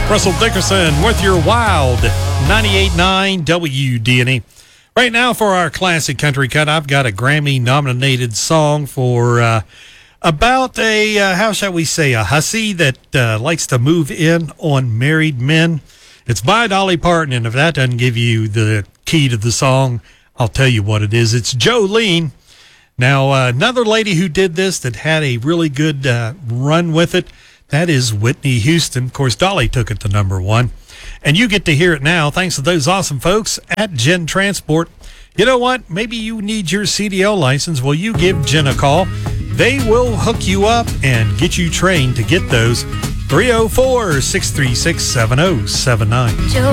Russell Dickerson with your Wild 98.9 WDNE. Right now for our classic country cut, I've got a Grammy-nominated song for about a, how shall we say, a hussy that likes to move in on married men. It's by Dolly Parton, and if that doesn't give you the key to the song, I'll tell you what it is. It's Jolene. Now, another lady who did this that had a really good run with it, that is Whitney Houston. Of course, Dolly took it to number one. And you get to hear it now thanks to those awesome folks at Jen Transport. You know what? Maybe you need your CDL license. Well, you give Jen a call. They will hook you up and get you trained to get those. 304-636-7079.